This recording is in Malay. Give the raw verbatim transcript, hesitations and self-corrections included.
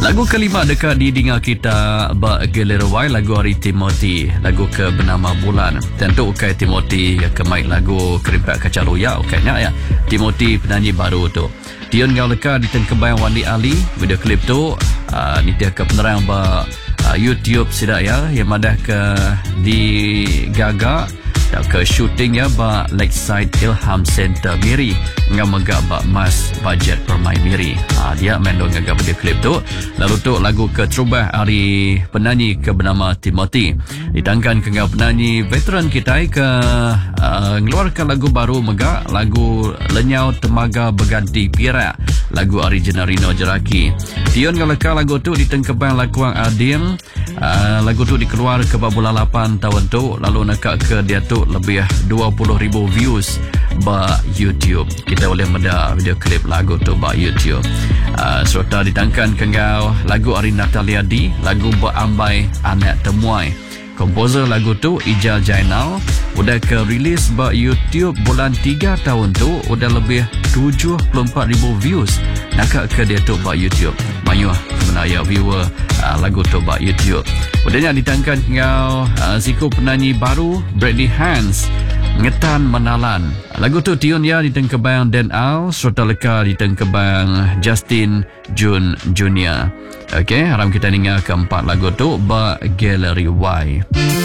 Lagu kelima dekat didengar kita ba Gallery Y, lagu Ari Timothy, lagu ke bernama Bulan. Tentu ukai Timothy ke main lagu Kerimpak Kacaluya ukainya ya. Timothy penyanyi baru tu. Dion ngau leka di tengkebayang Wandi Ali video klip tu uh, ni dia ke penerang ba uh, YouTube sidak ya yang madah ke di Gaga dan ke shooting ya ba Lakeside Ilham Center Miri ngau megak ba mas budget permain Miri. Ha, dia main dong ngagak video klip tu. Lalu tu lagu ke Terubah Ari penyanyi ke bernama Timothy. Ditangkan ke ngau penyanyi veteran kita ke uh, ngeluarkan lagu baru megak lagu Lenyau Temaga Berganti Pirak, lagu original Rino Jeraki. Dion ngalaka lagu tu di tengkebang lakuang Adin. Uh, lagu tu dikeluar ke bulan lapan tahun tu, lalu nakak ke dia tu lebih dua puluh ribu views ba YouTube. Kita boleh meda video klip lagu tu ba YouTube. Uh, serta ditangkan ke ngau lagu Ari Natalia D, lagu Berambai Anak Temuai. Komposer lagu tu Ijal Jainal udah ke rilis ba YouTube bulan tiga tahun tu, udah lebih tujuh puluh empat ribu views nakak ke dia tu ba YouTube. Mayuh sebenarnya viewer uh, lagu tu ba YouTube. Udahnya ditangkan ngau uh, siku penyanyi baru Bradley Hans, Ngetan Menalan. Lagu tu Tion ya di tengkebang Dan Al serta leka di tengkebang Justin Jun Junior. Okey, haram kita dengar keempat lagu tu ba Gallery Y.